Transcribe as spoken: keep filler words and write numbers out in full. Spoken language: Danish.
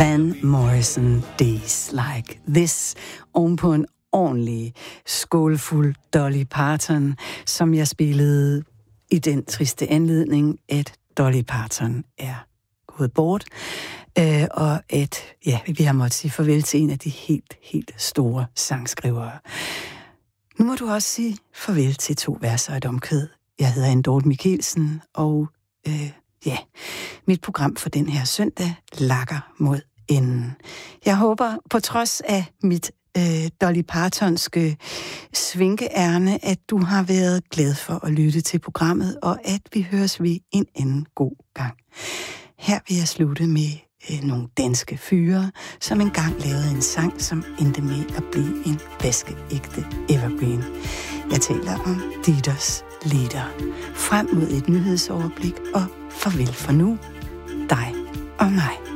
Van Morrison, Days Like This, ovenpå en ordentlig skålfuld Dolly Parton, som jeg spillede i den triste anledning, at Dolly Parton er gået bort, øh, og at ja, vi har måttet sige farvel til en af de helt, helt store sangskrivere. Nu må du også sige farvel til to verser og et omkvæd. Jeg hedder Anne Dorthe Michelsen, og øh, ja, mit program for den her søndag lakker mod enden. Jeg håber, på trods af mit øh, Dolly Partonske svinkeærne, at du har været glad for at lytte til programmet, og at vi høres ved en anden god gang. Her vil jeg slutte med øh, nogle danske fyre, som engang lavede en sang, som endte med at blive en vaskeægte evergreen. Jeg taler om Dieters Lieder. Frem mod et nyhedsoverblik, og farvel for nu, dig og mig.